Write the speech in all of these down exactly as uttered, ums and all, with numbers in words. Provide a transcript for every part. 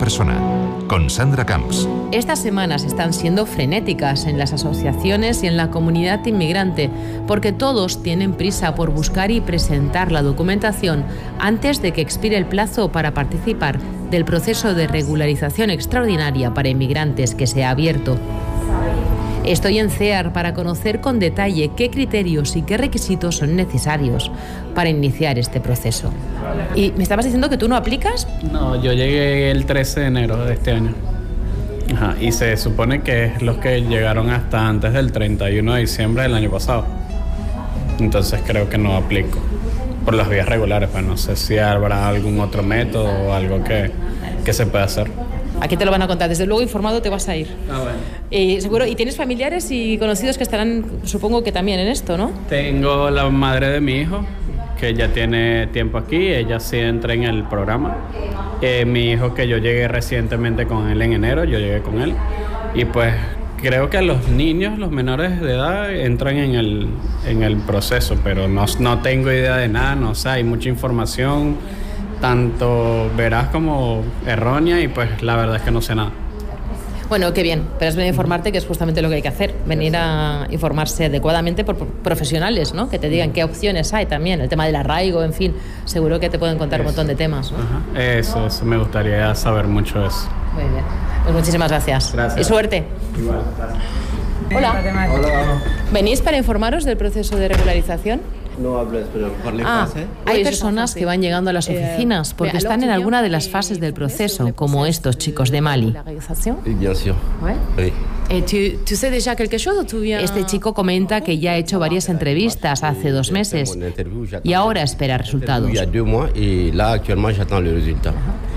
persona, con Sandra Camps. Estas semanas están siendo frenéticas en las asociaciones y en la comunidad inmigrante, porque todos tienen prisa por buscar y presentar la documentación antes de que expire el plazo para participar del proceso de regularización extraordinaria para inmigrantes que se ha abierto. Estoy en C E A R para conocer con detalle qué criterios y qué requisitos son necesarios para iniciar este proceso. ¿Y me estabas diciendo que tú no aplicas? No, yo llegué el trece de enero de este año. Ajá, y se supone que es los que llegaron hasta antes del treinta y uno de diciembre del año pasado. Entonces creo que no aplico por las vías regulares, pues no sé si habrá algún otro método o algo que, que se pueda hacer. Aquí te lo van a contar. Desde luego informado te vas a ir. Ah, bueno. Eh, seguro. Y tienes familiares y conocidos que estarán, supongo que también en esto, ¿no? Tengo la madre de mi hijo, que ya tiene tiempo aquí. Ella sí entra en el programa. Eh, mi hijo, que yo llegué recientemente con él en enero, yo llegué con él. Y pues creo que los niños, los menores de edad, entran en el, en el proceso, pero no, no tengo idea de nada. No sé, hay mucha información, tanto veraz como errónea, y pues la verdad es que no sé nada. Bueno, qué bien, pero has venido a informarte, que es justamente lo que hay que hacer, venir a informarse adecuadamente por profesionales, ¿no? Que te digan qué opciones hay también, el tema del arraigo, en fin, seguro que te pueden contar eso, un montón de temas, ¿no? Ajá. Eso, eso, me gustaría saber mucho eso. Muy bien, pues muchísimas gracias. Gracias. Y suerte. Igual. Hola. Hola. ¿Venís para informaros del proceso de regularización? No hablas, pero parle Ah, français. hay personas que van llegando a las oficinas porque están en alguna de las fases del proceso, como estos chicos de Mali. Oui, bien sûr. Oui. Este chico comenta que ya ha hecho varias entrevistas hace dos meses y ahora espera resultados. Il y a deux mois et là actuellement j'attends le résultat.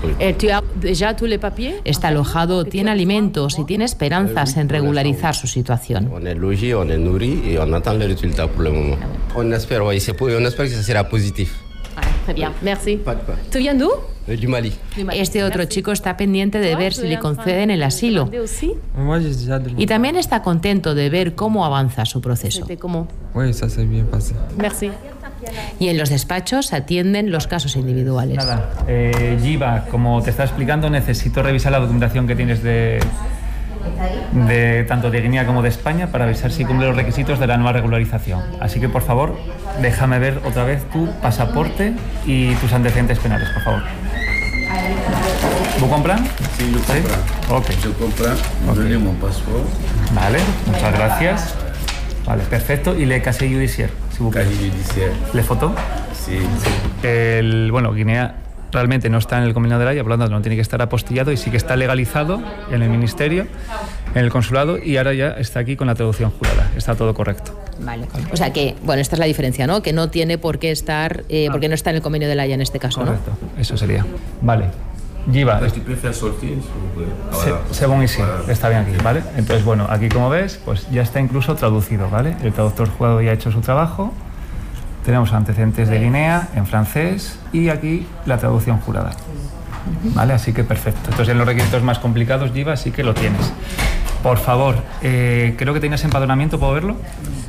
Está alojado, tiene alimentos y tiene esperanzas en regularizar su situación. On est logé, on est nourri et on attend le résultat pour le moment. On espère, oui, c'est pour, on espère que ça sera positif. Très bien, merci. Pas de quoi. ¿Tú viens d'où? Euh, Du Mali. Este otro chico está pendiente de ver si le conceden el asilo y también está contento de ver cómo avanza su proceso. Oui, ça s'est bien passé. Merci. Y en los despachos atienden los casos individuales. Nada, eh, Giva, como te estaba explicando, necesito revisar la documentación que tienes de, de tanto de Guinea como de España para avisar si cumple los requisitos de la nueva regularización. Así que, por favor, déjame ver otra vez tu pasaporte y tus antecedentes penales, por favor. ¿Vous comprenez? Sí, yo compré. ¿Sí? Ok. Yo compré, me Ok. doy mi pasaporte. Vale, muchas gracias. Vale, perfecto. ¿Y le casier judiciaire, s'il vous plaît? Casier judiciaire. ¿Le foto? Sí. El, bueno, Guinea realmente no está en el convenio de la Haya, por lo tanto no tiene que estar apostillado, y sí que está legalizado en el ministerio, en el consulado, y ahora ya está aquí con la traducción jurada. Está todo correcto. Vale. O sea que, bueno, esta es la diferencia, ¿no? Que no tiene por qué estar, eh, porque no está en el convenio de la Haya en este caso, ¿no? Correcto, eso sería. Vale. Giva, Tu peux faire sortir, s'il vous plaît. se- Voilà. según y sí, Voilà. está bien aquí, ¿vale? Entonces, bueno, aquí como ves, pues ya está incluso traducido, ¿vale? El traductor jurado ya ha hecho su trabajo. Tenemos antecedentes de Guinea en francés y aquí la traducción jurada. ¿Vale? Así que perfecto. Entonces, en los requisitos más complicados, Giva, sí que lo tienes. Por favor, eh, creo que tenías empadronamiento, ¿puedo verlo?